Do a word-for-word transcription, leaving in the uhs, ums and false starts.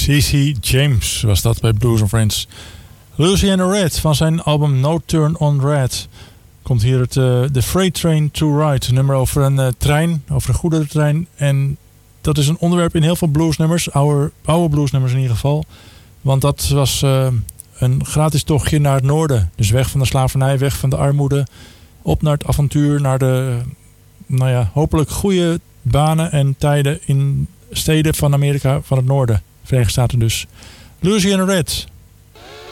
C C James was dat bij Blues and Friends. Louisiana Red van zijn album No Turn on Red. Komt hier het uh, The Freight Train to Ride. Een nummer over een uh, trein, over een goederentrein. En dat is een onderwerp in heel veel bluesnummers. Oude, oude bluesnummers in ieder geval. Want dat was uh, een gratis tochtje naar het noorden. Dus weg van de slavernij, weg van de armoede. Op naar het avontuur, naar de nou ja, hopelijk goede banen en tijden in steden van Amerika van het noorden. Verenigde Staten dus. Louisiana Red.